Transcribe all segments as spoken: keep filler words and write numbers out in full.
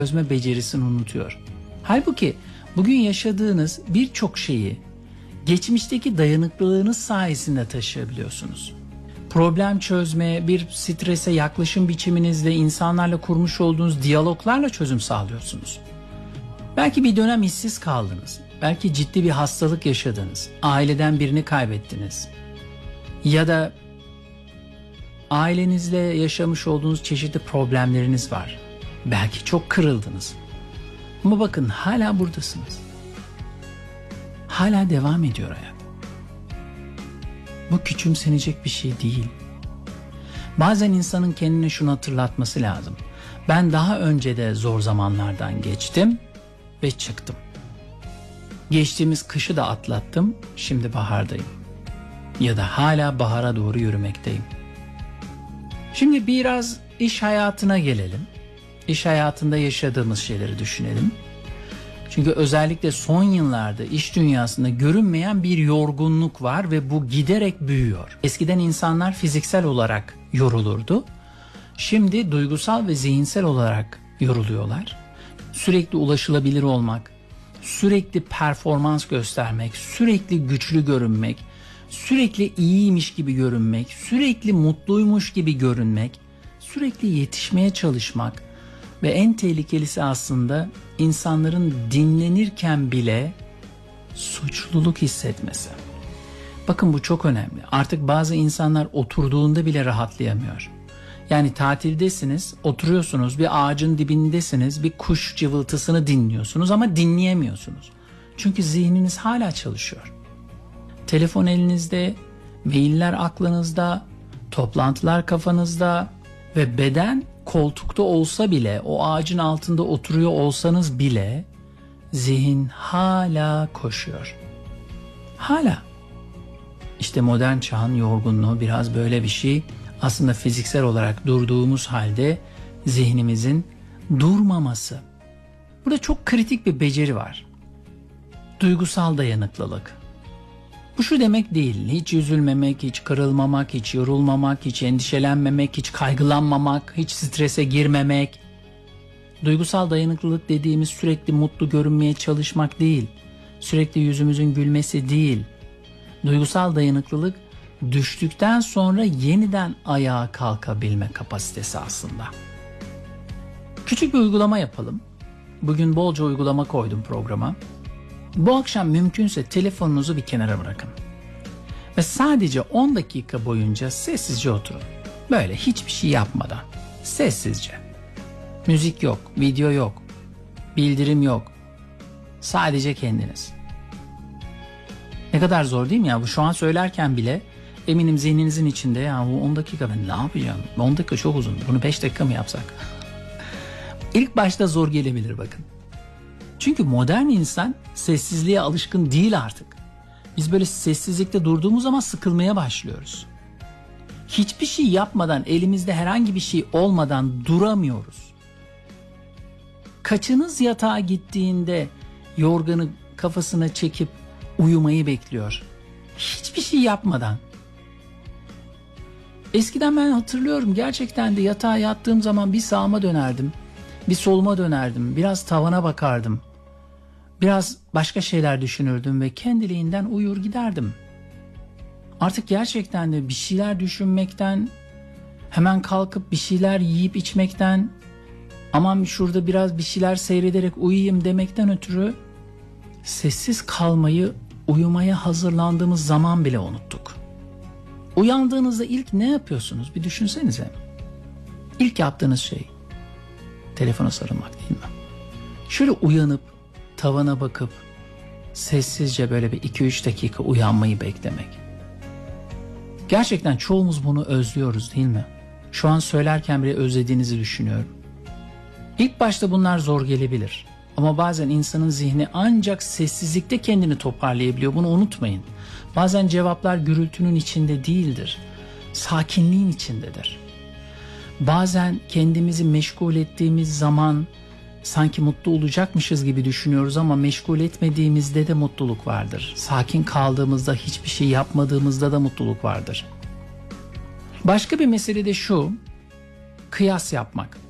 çözme becerisini unutuyor. Halbuki bugün yaşadığınız birçok şeyi geçmişteki dayanıklılığınız sayesinde taşıyabiliyorsunuz. Problem çözmeye, bir strese yaklaşım biçiminizle, insanlarla kurmuş olduğunuz diyaloglarla çözüm sağlıyorsunuz. Belki bir dönem işsiz kaldınız. Belki ciddi bir hastalık yaşadınız. Aileden birini kaybettiniz. Ya da ailenizle yaşamış olduğunuz çeşitli problemleriniz var. Belki çok kırıldınız. Ama bakın hala buradasınız. Hala devam ediyor hayat. Bu küçümsenecek bir şey değil. Bazen insanın kendine şunu hatırlatması lazım. Ben daha önce de zor zamanlardan geçtim ve çıktım. Geçtiğimiz kışı da atlattım, şimdi bahardayım. Ya da hala bahara doğru yürümekteyim. Şimdi biraz iş hayatına gelelim. İş hayatında yaşadığımız şeyleri düşünelim. Çünkü özellikle son yıllarda iş dünyasında görünmeyen bir yorgunluk var ve bu giderek büyüyor. Eskiden insanlar fiziksel olarak yorulurdu. Şimdi duygusal ve zihinsel olarak yoruluyorlar. Sürekli ulaşılabilir olmak, sürekli performans göstermek, sürekli güçlü görünmek, sürekli iyiymiş gibi görünmek, sürekli mutluymuş gibi görünmek, sürekli yetişmeye çalışmak ve en tehlikelisi aslında insanların dinlenirken bile suçluluk hissetmesi. Bakın bu çok önemli. Artık bazı insanlar oturduğunda bile rahatlayamıyor. Yani tatildesiniz, oturuyorsunuz, bir ağacın dibindesiniz, bir kuş cıvıltısını dinliyorsunuz ama dinleyemiyorsunuz. Çünkü zihniniz hala çalışıyor. Telefon elinizde, mailler aklınızda, toplantılar kafanızda ve beden koltukta olsa bile, o ağacın altında oturuyor olsanız bile zihin hala koşuyor. Hala. İşte modern çağın yorgunluğu biraz böyle bir şey. Aslında fiziksel olarak durduğumuz halde zihnimizin durmaması. Burada çok kritik bir beceri var. Duygusal dayanıklılık. Bu şu demek değil, hiç üzülmemek, hiç kırılmamak, hiç yorulmamak, hiç endişelenmemek, hiç kaygılanmamak, hiç strese girmemek. Duygusal dayanıklılık dediğimiz sürekli mutlu görünmeye çalışmak değil, sürekli yüzümüzün gülmesi değil. Duygusal dayanıklılık düştükten sonra yeniden ayağa kalkabilme kapasitesi aslında. Küçük bir uygulama yapalım. Bugün bolca uygulama koydum programa. Bu akşam mümkünse telefonunuzu bir kenara bırakın. Ve sadece on dakika boyunca sessizce oturun. Böyle hiçbir şey yapmadan. Sessizce. Müzik yok, video yok, bildirim yok. Sadece kendiniz. Ne kadar zor değil mi ya? Bu şu an söylerken bile eminim zihninizin içinde ya bu on dakika ben ne yapacağım? on dakika çok uzun. Bunu beş dakika mı yapsak? İlk başta zor gelebilir bakın. Çünkü modern insan sessizliğe alışkın değil artık. Biz böyle sessizlikte durduğumuz zaman sıkılmaya başlıyoruz. Hiçbir şey yapmadan, elimizde herhangi bir şey olmadan duramıyoruz. Kaçınız yatağa gittiğinde yorganı kafasına çekip uyumayı bekliyor? Hiçbir şey yapmadan. Eskiden ben hatırlıyorum, gerçekten de yatağa yattığım zaman bir sağıma dönerdim, bir soluma dönerdim, biraz tavana bakardım. Biraz başka şeyler düşünürdüm ve kendiliğinden uyur giderdim. Artık gerçekten de bir şeyler düşünmekten, hemen kalkıp bir şeyler yiyip içmekten, aman şurada biraz bir şeyler seyrederek uyuyayım demekten ötürü sessiz kalmayı, uyumaya hazırlandığımız zaman bile unuttuk. Uyandığınızda ilk ne yapıyorsunuz? Bir düşünsenize. İlk yaptığınız şey telefona sarılmak değil mi? Şöyle uyanıp tavana bakıp sessizce böyle bir iki üç dakika uyanmayı beklemek. Gerçekten çoğumuz bunu özlüyoruz değil mi? Şu an söylerken bile özlediğinizi düşünüyorum. İlk başta bunlar zor gelebilir. Ama bazen insanın zihni ancak sessizlikte kendini toparlayabiliyor. Bunu unutmayın. Bazen cevaplar gürültünün içinde değildir. Sakinliğin içindedir. Bazen kendimizi meşgul ettiğimiz zaman sanki mutlu olacakmışız gibi düşünüyoruz ama meşgul etmediğimizde de mutluluk vardır. Sakin kaldığımızda, hiçbir şey yapmadığımızda da mutluluk vardır. Başka bir mesele de şu, kıyas yapmak.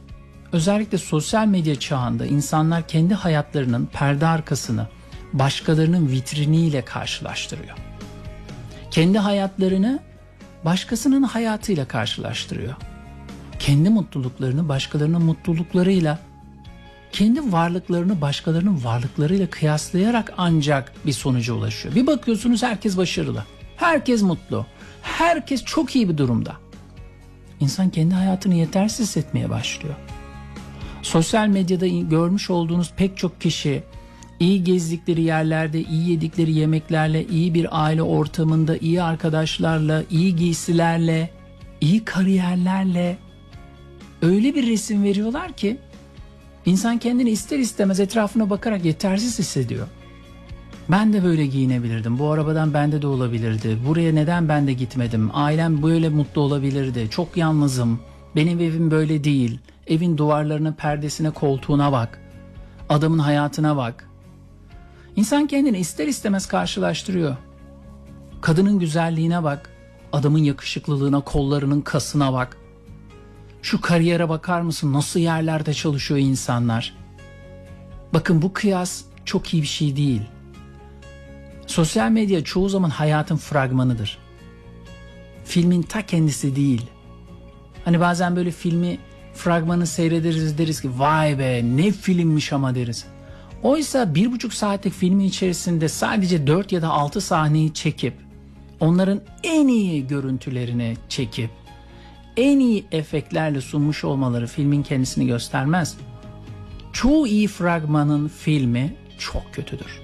özellikle sosyal medya çağında insanlar kendi hayatlarının perde arkasını başkalarının vitriniyle karşılaştırıyor. Kendi hayatlarını başkasının hayatıyla karşılaştırıyor. Kendi mutluluklarını başkalarının mutluluklarıyla, kendi varlıklarını başkalarının varlıklarıyla kıyaslayarak ancak bir sonuca ulaşıyor. Bir bakıyorsunuz herkes başarılı, herkes mutlu, herkes çok iyi bir durumda. İnsan kendi hayatını yetersiz hissetmeye başlıyor. Sosyal medyada görmüş olduğunuz pek çok kişi iyi gezdikleri yerlerde, iyi yedikleri yemeklerle, iyi bir aile ortamında, iyi arkadaşlarla, iyi giysilerle, iyi kariyerlerle öyle bir resim veriyorlar ki insan kendini ister istemez etrafına bakarak yetersiz hissediyor. Ben de böyle giyinebilirdim. Bu arabadan bende de olabilirdi. Buraya neden ben de gitmedim? Ailem böyle mutlu olabilirdi. Çok yalnızım. Benim evim böyle değil. Evin duvarlarına, perdesine, koltuğuna bak. Adamın hayatına bak. İnsan kendini ister istemez karşılaştırıyor. Kadının güzelliğine bak. Adamın yakışıklılığına, kollarının kasına bak. Şu kariyere bakar mısın? Nasıl yerlerde çalışıyor insanlar? Bakın bu kıyas çok iyi bir şey değil. Sosyal medya çoğu zaman hayatın fragmanıdır. Filmin ta kendisi değil. Hani bazen böyle filmi, fragmanı seyrederiz, deriz ki vay be ne filmmiş ama deriz. Oysa bir buçuk saatlik filmin içerisinde sadece dört ya da altı sahneyi çekip onların en iyi görüntülerini çekip en iyi efektlerle sunmuş olmaları filmin kendisini göstermez. Çoğu iyi fragmanın filmi çok kötüdür.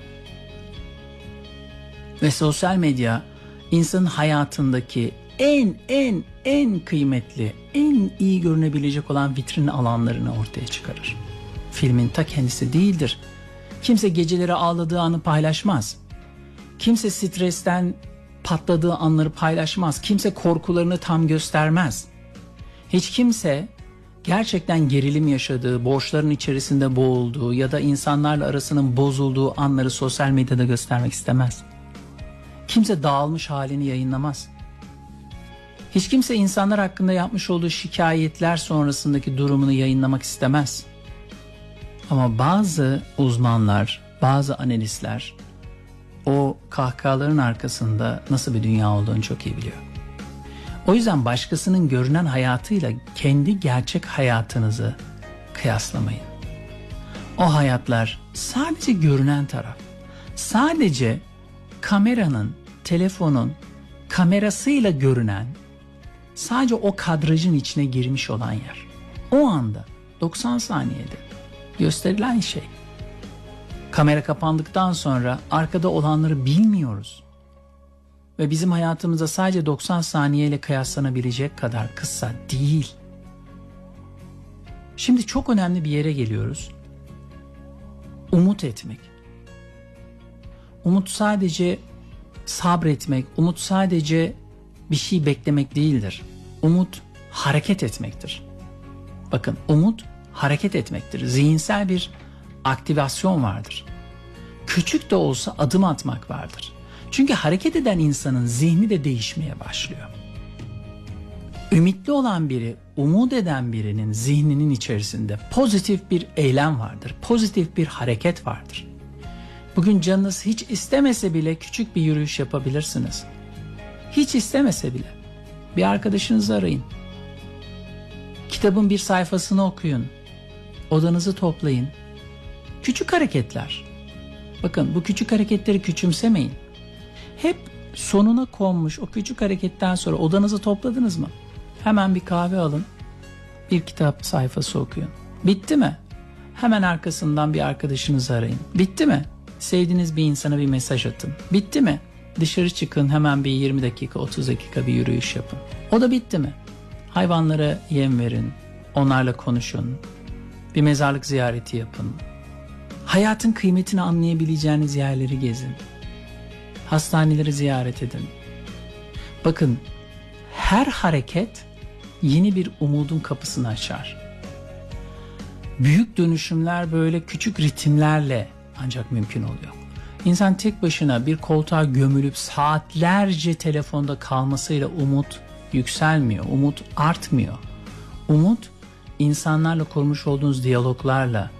Ve sosyal medya insanın hayatındaki en en en kıymetli, en iyi görünebilecek olan vitrin alanlarını ortaya çıkarır. Filmin ta kendisi değildir. Kimse geceleri ağladığı anı paylaşmaz. Kimse stresten patladığı anları paylaşmaz. Kimse korkularını tam göstermez. Hiç kimse gerçekten gerilim yaşadığı, borçların içerisinde boğulduğu ya da insanlarla arasının bozulduğu anları sosyal medyada göstermek istemez. Kimse dağılmış halini yayınlamaz. Hiç kimse insanlar hakkında yapmış olduğu şikayetler sonrasındaki durumunu yayınlamak istemez. Ama bazı uzmanlar, bazı analistler o kahkahaların arkasında nasıl bir dünya olduğunu çok iyi biliyor. O yüzden başkasının görünen hayatıyla kendi gerçek hayatınızı kıyaslamayın. O hayatlar sadece görünen taraf. Sadece kameranın, telefonun kamerasıyla görünen, sadece o kadrajın içine girmiş olan yer. O anda doksan saniyede gösterilen şey. Kamera kapandıktan sonra arkada olanları bilmiyoruz. Ve bizim hayatımıza sadece doksan saniyeyle kıyaslanabilecek kadar kısa değil. Şimdi çok önemli bir yere geliyoruz. Umut etmek. Umut sadece sabretmek, umut sadece bir şey beklemek değildir. Umut hareket etmektir. Bakın, umut hareket etmektir. Zihinsel bir aktivasyon vardır. Küçük de olsa adım atmak vardır. Çünkü hareket eden insanın zihni de değişmeye başlıyor. Ümitli olan biri, umut eden birinin zihninin içerisinde pozitif bir eylem vardır. Pozitif bir hareket vardır. Bugün canınız hiç istemese bile küçük bir yürüyüş yapabilirsiniz. Hiç istemese bile. Bir arkadaşınızı arayın. Kitabın bir sayfasını okuyun. Odanızı toplayın. Küçük hareketler. Bakın, bu küçük hareketleri küçümsemeyin. Hep sonuna konmuş o küçük hareketten sonra odanızı topladınız mı? Hemen bir kahve alın. Bir kitap sayfası okuyun. Bitti mi? Hemen arkasından bir arkadaşınızı arayın. Bitti mi? Sevdiğiniz bir insana bir mesaj atın. Bitti mi? Dışarı çıkın, hemen bir yirmi dakika otuz dakika bir yürüyüş yapın. O da bitti mi? Hayvanlara yem verin. Onlarla konuşun. Bir mezarlık ziyareti yapın. Hayatın kıymetini anlayabileceğiniz yerleri gezin. Hastaneleri ziyaret edin. Bakın, her hareket yeni bir umudun kapısını açar. Büyük dönüşümler böyle küçük ritimlerle ancak mümkün oluyor. İnsan tek başına bir koltuğa gömülüp saatlerce telefonda kalmasıyla umut yükselmiyor, umut artmıyor. Umut insanlarla kurmuş olduğunuz diyaloglarla